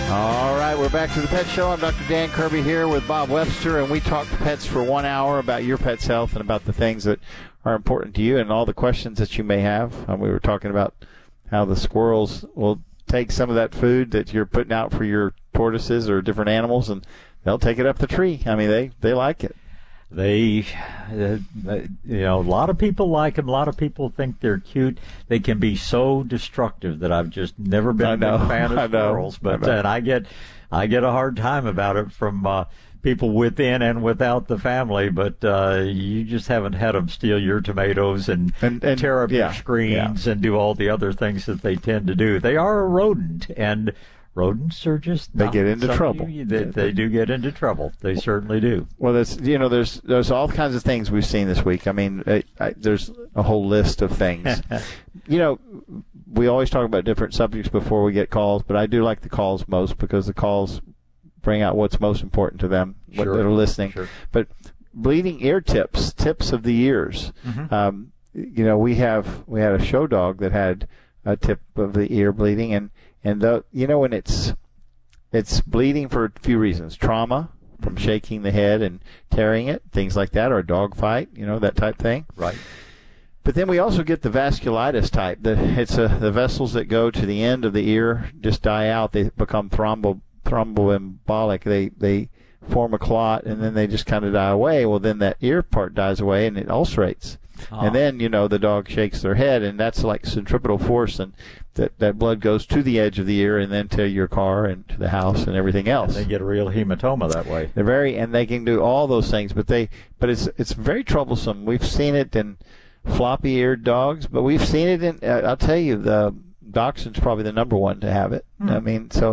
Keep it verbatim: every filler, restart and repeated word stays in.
All right, we're back to the Pet Show. I'm Doctor Dan Kirby here with Bob Webster, and we talked pets for one hour about your pet's health and about the things that are important to you and all the questions that you may have. Um, we were talking about how the squirrels will take some of that food that you're putting out for your tortoises or different animals, and they'll take it up the tree. I mean, they, they like it. They, uh, you know, a lot of people like them. A lot of people think they're cute. They can be so destructive that I've just never been I know, a big fan of I know, squirrels. But I know. and I get, I get a hard time about it from uh, people within and without the family. But uh, you just haven't had them steal your tomatoes and, And- and- tear up yeah, your screens and do all the other things that they tend to do. They are a rodent, and rodents are just They not get into something trouble. you- they, they do get into trouble. They certainly do. Well, there's you know there's there's all kinds of things we've seen this week. I mean, I, I, there's a whole list of things. You know, we always talk about different subjects before we get calls, but I do like the calls most because the calls bring out what's most important to them, what Sure. they're listening. Sure. But bleeding ear tips, tips of the ears. Mm-hmm. Um, you know, we have we had a show dog that had a tip of the ear bleeding, and and the, you know when it's it's bleeding for a few reasons: trauma from Mm-hmm. shaking the head and tearing it, things like that, or a dog fight, you know, that type thing. Right. But then we also get the vasculitis type. The, it's a, the vessels that go to the end of the ear just die out. They become thrombo, thromboembolic. They they form a clot, and then they just kind of die away. Well, then that ear part dies away, and it ulcerates. Ah. And then, you know, the dog shakes their head, and that's like centripetal force, and that, that blood goes to the edge of the ear and then to your car and to the house and everything else. They get a real hematoma that way. They're very, and they can do all those things, but they, but it's it's very troublesome. We've seen it in floppy-eared dogs, but we've seen it in. Uh, I'll tell you, the dachshund's probably the number one to have it. Hmm. I mean, so